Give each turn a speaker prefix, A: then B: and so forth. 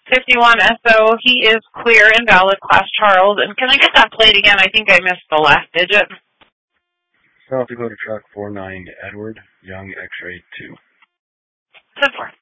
A: 51 SO. He is clear and valid, Class Charles. And can I get that plate again? I think I missed the last digit.
B: South Dakota Truck 49 Edward, Young X-Ray 2.
A: 10-4.